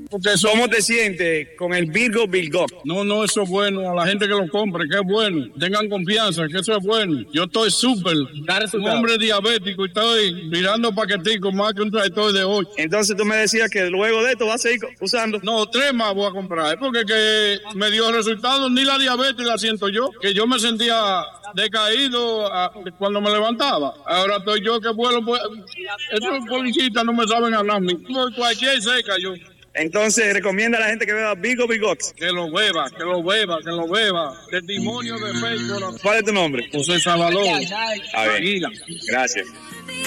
Porque ¿Cómo te sientes con el Virgo Bilgot? No, eso es bueno. A la gente que lo compre, que es bueno. Tengan confianza, que eso es bueno. Yo estoy súper. Un hombre diabético y estoy mirando paqueticos más que un tractor de 8. Entonces tú me decías que luego de esto vas a seguir usando. No, 3 más voy a comprar. Porque que me dio resultados, ni la diabetes la siento yo. Que yo me sentía decaído cuando me levantaba. Ahora estoy yo que vuelo. Pues, esos policías no me saben hablar. Cualquier seca yo. Entonces recomienda a la gente que beba Virgo Bilgot. Que lo beba, que lo beba, que lo beba. Testimonio de fe. ¿Cuál es tu nombre? José Salvador. A ver. Gracias.